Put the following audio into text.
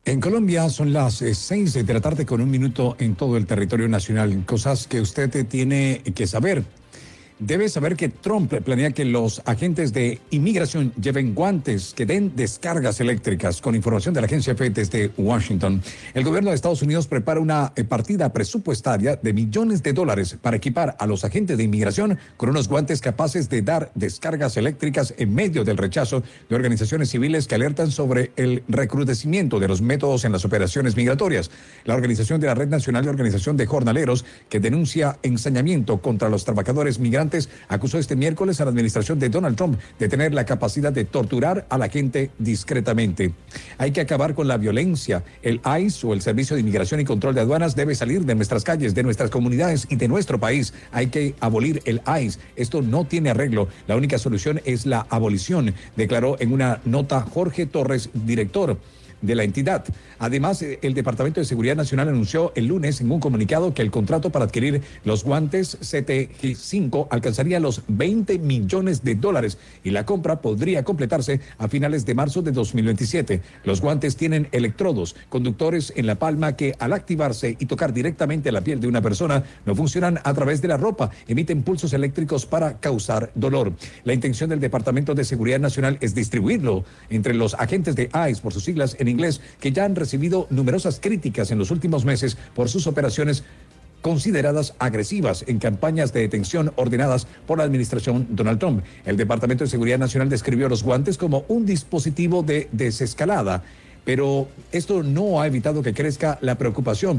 En Colombia son las 6 de la tarde con un minuto en todo el territorio nacional. Cosas que usted tiene que saber. Debe saber que Trump planea que los agentes de inmigración lleven guantes que den descargas eléctricas. Con información de la agencia EFE desde Washington, el gobierno de Estados Unidos prepara una partida presupuestaria de millones de dólares para equipar a los agentes de inmigración con unos guantes capaces de dar descargas eléctricas en medio del rechazo de organizaciones civiles que alertan sobre el recrudecimiento de los métodos en las operaciones migratorias. La organización de la Red Nacional de Organización de Jornaleros, que denuncia ensañamiento contra los trabajadores migrantes, acusó este miércoles a la administración de Donald Trump de tener la capacidad de torturar a la gente discretamente. Hay que acabar con la violencia. El ICE, o el Servicio de Inmigración y Control de Aduanas, debe salir de nuestras calles, de nuestras comunidades y de nuestro país. Hay que abolir el ICE. Esto no tiene arreglo. La única solución es la abolición, declaró en una nota Jorge Torres, director de la entidad. Además, el Departamento de Seguridad Nacional anunció el lunes en un comunicado que el contrato para adquirir los guantes CTG5 alcanzaría los $20 millones y la compra podría completarse a finales de marzo de 2027. Los guantes tienen electrodos, conductores en la palma que, al activarse y tocar directamente la piel de una persona, no funcionan a través de la ropa, emiten pulsos eléctricos para causar dolor. La intención del Departamento de Seguridad Nacional es distribuirlo entre los agentes de ICE, por sus siglas en inglés, que ya han recibido numerosas críticas en los últimos meses por sus operaciones consideradas agresivas en campañas de detención ordenadas por la administración Donald Trump. El Departamento de Seguridad Nacional describió los guantes como un dispositivo de desescalada, pero esto no ha evitado que crezca la preocupación